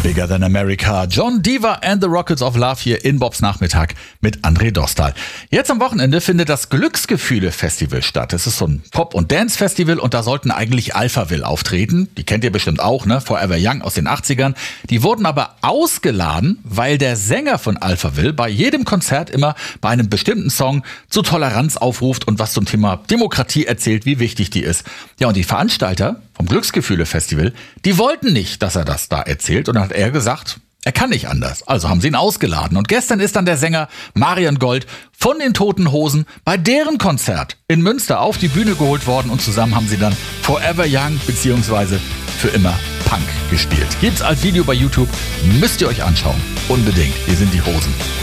Bigger Than America. John Diva and the Rockets of Love hier in Bobs Nachmittag mit André Dostal. Jetzt am Wochenende findet das Glücksgefühle-Festival statt. Es ist so ein Pop- und Dance-Festival und da sollten eigentlich Alphaville auftreten. Die kennt ihr bestimmt auch, ne? Forever Young aus den 80ern. Die wurden aber ausgeladen, weil der Sänger von Alphaville bei jedem Konzert immer bei einem bestimmten Song zu Toleranz aufruft und was zum Thema Demokratie erzählt, wie wichtig die ist. Ja, und die Veranstalter vom Glücksgefühle-Festival, die wollten nicht, dass er das da erzählt. Und dann hat er gesagt, er kann nicht anders. Also haben sie ihn ausgeladen. Und gestern ist dann der Sänger Marian Gold von den Toten Hosen bei deren Konzert in Münster auf die Bühne geholt worden. Und zusammen haben sie dann Forever Young bzw. Für immer Punk gespielt. Gibt's als Video bei YouTube. Müsst ihr euch anschauen. Unbedingt. Hier sind die Hosen.